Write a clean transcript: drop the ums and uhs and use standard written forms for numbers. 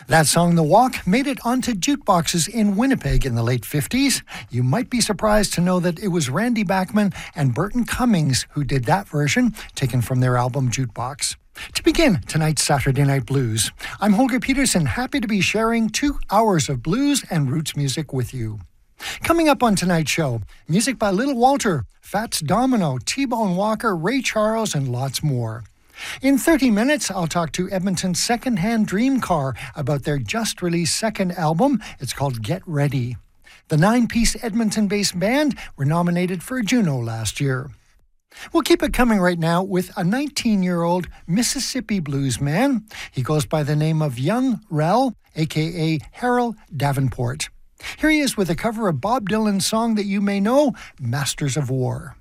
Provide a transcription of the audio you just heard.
That song, The Walk, made it onto jukeboxes in Winnipeg in the late 50s. You might be surprised to know that it was Randy Bachman and Burton Cummings who did that version, taken from their album Jukebox. To begin tonight's Saturday Night Blues, I'm Holger Peterson, happy to be sharing 2 hours of blues and roots music with you. Coming up on tonight's show, music by Little Walter, Fats Domino, T-Bone Walker, Ray Charles, and lots more. In 30 minutes, I'll talk to Edmonton's Secondhand Dream Car about their just-released second album. It's called Get Ready. The 9-piece Edmonton-based band were nominated for a Juno last year. We'll keep it coming right now with a 19-year-old Mississippi blues man. He goes by the name of Young Rel, a.k.a. Harold Davenport. Here he is with a cover of Bob Dylan's song that you may know, Masters of War.